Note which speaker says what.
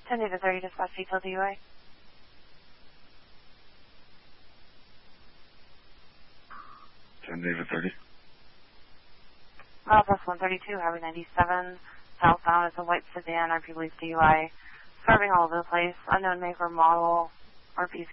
Speaker 1: 10 David 30, dispatch detail DUI.
Speaker 2: David 30.
Speaker 1: Plus 132, Highway 97, southbound. It's a white sedan, RP police DUI. Swerving all over the place. Unknown make or model, RP